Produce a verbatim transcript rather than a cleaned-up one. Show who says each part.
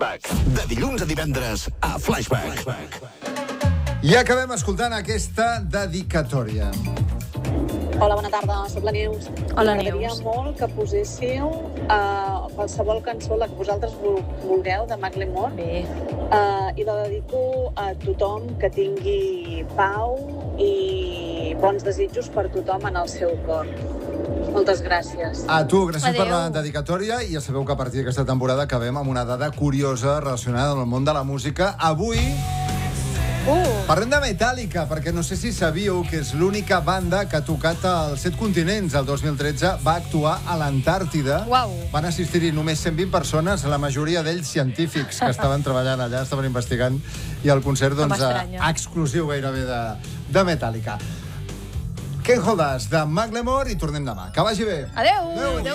Speaker 1: Flashback. De dilluns a divendres a Flashback.
Speaker 2: I acabem escoltant aquesta dedicatòria.
Speaker 3: Hola, bona tarda, soc la Neus.
Speaker 4: Hola,
Speaker 3: M'agradaria
Speaker 4: Neus.
Speaker 3: molt que poséssiu uh, qualsevol cançó, la que vosaltres vul- vulgueu, de Macklemore.
Speaker 4: Bé.
Speaker 3: Uh, I la dedico a tothom que tingui pau i bons desitjos per tothom en el seu cor. Moltes gràcies.
Speaker 2: A tu, gràcies
Speaker 4: Adéu.
Speaker 2: per la dedicatòria. I ja sabeu que a partir d'aquesta temporada acabem amb una dada curiosa relacionada amb el món de la música. Avui
Speaker 4: Uh,
Speaker 2: parlem de Metallica, perquè no sé si sabíeu que és l'única banda que ha tocat als set continents. El dos mil tretze va actuar a l'Antàrtida.
Speaker 4: Uau.
Speaker 2: Van assistir-hi només cent vint persones, la majoria d'ells científics que estaven treballant allà, estaven investigant, i el concert, doncs,
Speaker 4: m'estranya.
Speaker 2: exclusiu gairebé de, de Metallica. Can't Hold Us, de Macklemore, i tornem demà. Que vagi bé.
Speaker 4: adeu.
Speaker 2: Adéu.